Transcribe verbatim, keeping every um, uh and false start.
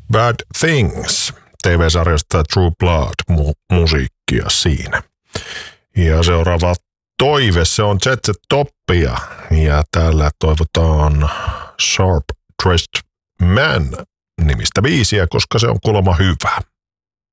Bad Things T V-sarjasta True Blood mu- musiikkia siinä. Ja seuraava toive, se on Jet Toppia ja täällä toivotaan Sharp Dressed Man nimistä biisiä, koska se on kuulemma hyvä.